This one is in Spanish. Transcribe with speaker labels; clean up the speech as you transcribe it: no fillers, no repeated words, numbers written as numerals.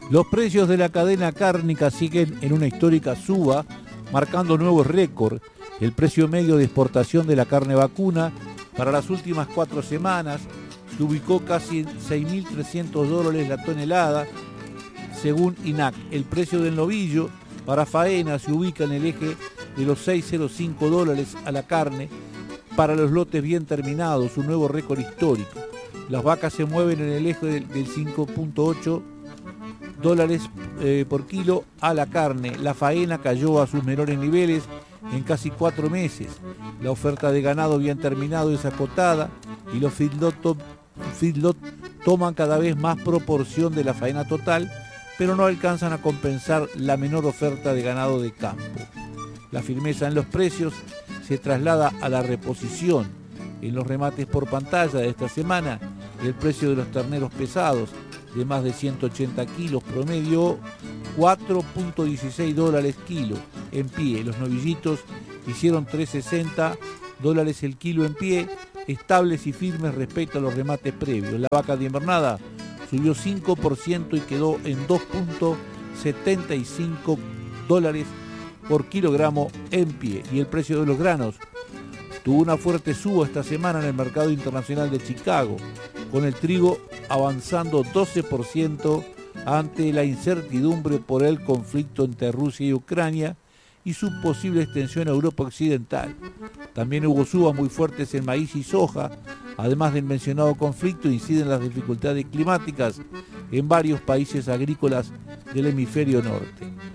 Speaker 1: Los precios de la cadena cárnica siguen en una histórica suba, marcando nuevos récords. El precio medio de exportación de la carne vacuna para las últimas 4 semanas se ubicó casi en $6.300 la tonelada, según INAC. El precio del novillo para faena se ubica en el eje de los $605 a la carne para los lotes bien terminados, un nuevo récord histórico. Las vacas se mueven en el eje del 5.8 dólares por kilo a la carne. La faena cayó a sus menores niveles en casi 4 meses. La oferta de ganado bien terminado es acotada y los feedlot toman cada vez más proporción de la faena total, pero no alcanzan a compensar la menor oferta de ganado de campo. La firmeza en los precios se traslada a la reposición. En los remates por pantalla de esta semana, el precio de los terneros pesados de más de 180 kilos promedio $4.16 kilo en pie. Los novillitos hicieron $3.60 el kilo en pie, estables y firmes respecto a los remates previos. La vaca de invernada subió 5% y quedó en $2.75 por kilogramo en pie. Y el precio de los granos tuvo una fuerte suba esta semana en el mercado internacional de Chicago, con el trigo avanzando 12% ante la incertidumbre por el conflicto entre Rusia y Ucrania y su posible extensión a Europa Occidental. También hubo subas muy fuertes en maíz y soja. Además del mencionado conflicto, inciden las dificultades climáticas en varios países agrícolas del hemisferio norte.